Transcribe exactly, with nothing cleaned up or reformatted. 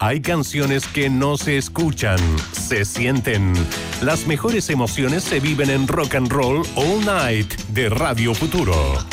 Hay canciones que no se escuchan, se sienten. Las mejores emociones se viven en Rock and Roll All Night de Radio Futuro.